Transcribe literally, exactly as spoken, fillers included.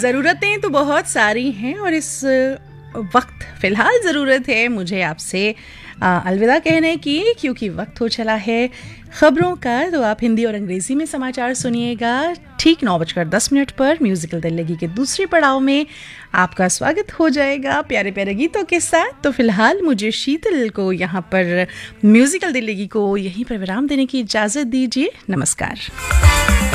ज़रूरतें तो बहुत सारी हैं और इस वक्त फ़िलहाल ज़रूरत है मुझे आपसे अलविदा कहने की, क्योंकि वक्त हो चला है ख़बरों का। तो आप हिंदी और अंग्रेज़ी में समाचार सुनिएगा ठीक नौ बजकर दस मिनट पर। म्यूज़िकल दिल्लगी के दूसरे पड़ाव में आपका स्वागत हो जाएगा प्यारे प्यारे गीतों के साथ। तो फ़िलहाल मुझे शीतल को यहाँ पर म्यूज़िकल दिल्लगी को यहीं पर विराम देने की इजाज़त दीजिए। नमस्कार।